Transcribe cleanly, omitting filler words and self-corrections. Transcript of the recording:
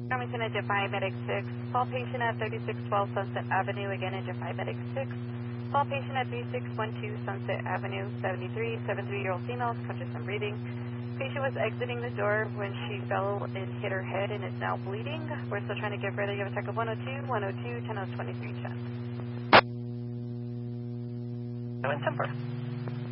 Farmington Engine 5, Medic 6. Call patient at 3612 Sunset Avenue. Again, Engine 5, Medic 6. Call patient at 3612 Sunset Avenue. 73-year-old female, conscious and breathing. Patient was exiting the door when she fell and hit her head and is now bleeding. We're still trying to give her the attack of 102, 102, 10 23 check. 7 10 4.